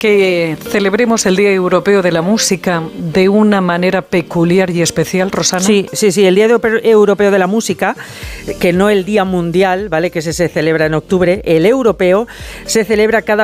que celebremos el Día Europeo de la Música de una manera peculiar y especial, Rosana? Sí, el Día Europeo de la Música, que no el Día Mundial, ¿vale?, que se celebra en octubre, el europeo se celebra cada